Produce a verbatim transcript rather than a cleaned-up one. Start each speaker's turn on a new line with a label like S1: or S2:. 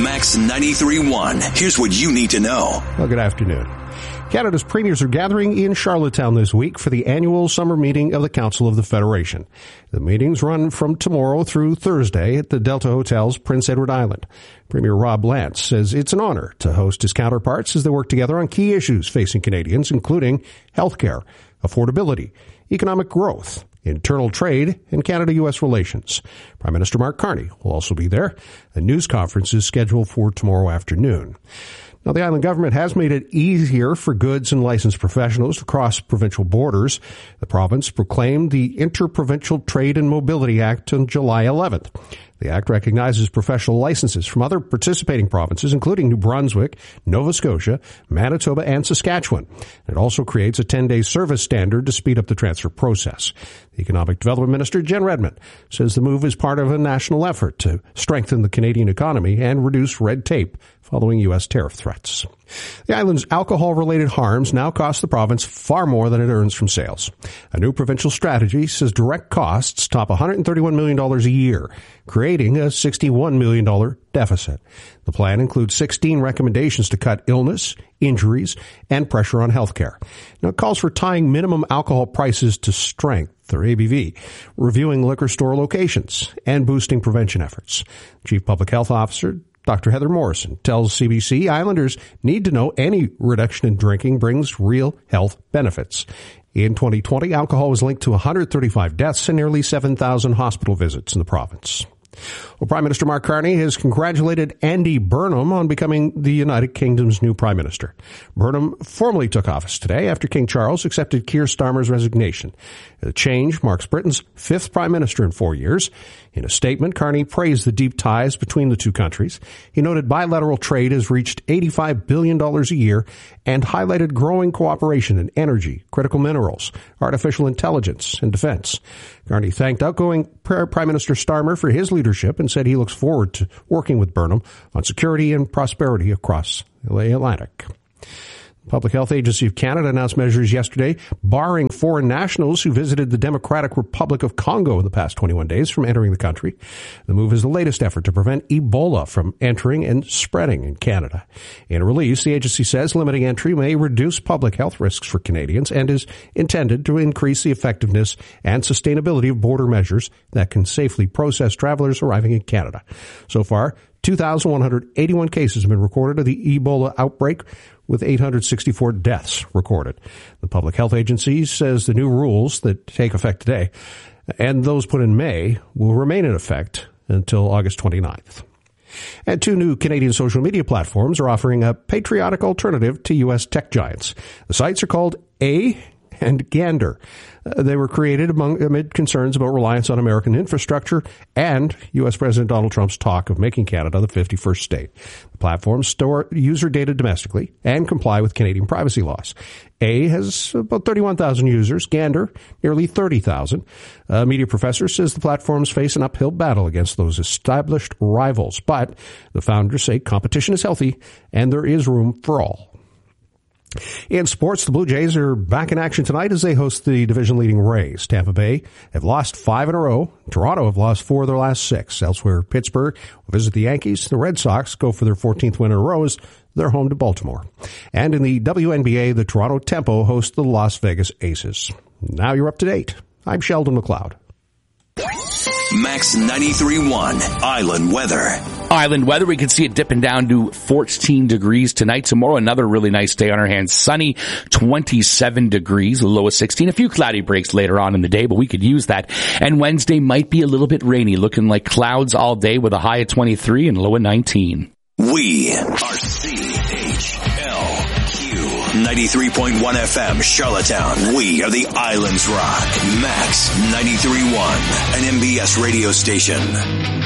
S1: Max ninety-three point one. Here's what you need to know.
S2: Well, good afternoon. Canada's premiers are gathering in Charlottetown this week for the annual summer meeting of the Council of the Federation. The meetings run from tomorrow through Thursday at the Delta Hotel's Prince Edward Island. Premier Rob Lance says it's an honor to host his counterparts as they work together on key issues facing Canadians, including healthcare, affordability, economic growth, internal trade, and Canada-U S relations. Prime Minister Mark Carney will also be there. A news conference is scheduled for tomorrow afternoon. Now, the island government has made it easier for goods and licensed professionals to cross provincial borders. The province proclaimed the Interprovincial Trade and Mobility Act on July eleventh. The act recognizes professional licenses from other participating provinces, including New Brunswick, Nova Scotia, Manitoba, and Saskatchewan. It also creates a ten-day service standard to speed up the transfer process. The Economic Development Minister, Jen Redmond, says the move is part of a national effort to strengthen the Canadian economy and reduce red tape following U S tariff threats. The island's alcohol-related harms now cost the province far more than it earns from sales. A new provincial strategy says direct costs top one hundred thirty-one million dollars a year, creating a sixty-one million dollars deficit. The plan includes sixteen recommendations to cut illness, injuries, and pressure on healthcare. Now, it calls for tying minimum alcohol prices to strength, or A B V, reviewing liquor store locations, and boosting prevention efforts. Chief Public Health Officer Doctor Heather Morrison tells C B C Islanders need to know any reduction in drinking brings real health benefits. In twenty twenty, alcohol was linked to one hundred thirty-five deaths and nearly seven thousand hospital visits in the province. Well, Prime Minister Mark Carney has congratulated Andy Burnham on becoming the United Kingdom's new Prime Minister. Burnham formally took office today after King Charles accepted Keir Starmer's resignation. The change marks Britain's fifth Prime Minister in four years. In a statement, Carney praised the deep ties between the two countries. He noted bilateral trade has reached eighty-five billion dollars a year and highlighted growing cooperation in energy, critical minerals, artificial intelligence, and defense. Carney thanked outgoing Prime Minister Starmer for his leadership and said he looks forward to working with Burnham on security and prosperity across the Atlantic. The Public Health Agency of Canada announced measures yesterday barring foreign nationals who visited the Democratic Republic of Congo in the past twenty-one days from entering the country. The move is the latest effort to prevent Ebola from entering and spreading in Canada. In a release, the agency says limiting entry may reduce public health risks for Canadians and is intended to increase the effectiveness and sustainability of border measures that can safely process travelers arriving in Canada. So far, two thousand one hundred eighty-one cases have been recorded of the Ebola outbreak, with eight hundred sixty-four deaths recorded. The Public Health Agency says the new rules that take effect today and those put in May will remain in effect until August twenty-ninth. And two new Canadian social media platforms are offering a patriotic alternative to U S tech giants. The sites are called A and Gander. Uh, they were created among, amid concerns about reliance on American infrastructure and U S President Donald Trump's talk of making Canada the fifty-first state. The platforms store user data domestically and comply with Canadian privacy laws. A has about thirty-one thousand users, Gander nearly thirty thousand. A media professor says the platforms face an uphill battle against those established rivals, but the founders say competition is healthy and there is room for all. In sports, the Blue Jays are back in action tonight as they host the division-leading Rays. Tampa Bay have lost five in a row. Toronto have lost four of their last six. Elsewhere, Pittsburgh will visit the Yankees. The Red Sox go for their fourteenth win in a row as they're home to Baltimore. And in the W N B A, the Toronto Tempo host the Las Vegas Aces. Now you're up to date. I'm Sheldon McLeod.
S1: Max ninety-three point one Island weather.
S3: Island weather, we can see it dipping down to fourteen degrees tonight. Tomorrow, another really nice day on our hands. Sunny, twenty-seven degrees, low of sixteen. A few cloudy breaks later on in the day, but we could use that. And Wednesday might be a little bit rainy, looking like clouds all day with a high of twenty-three and low of nineteen.
S1: We are C H L Q ninety-three point one F M, Charlottetown. We are the Islands Rock. Max ninety-three point one, an M B S radio station.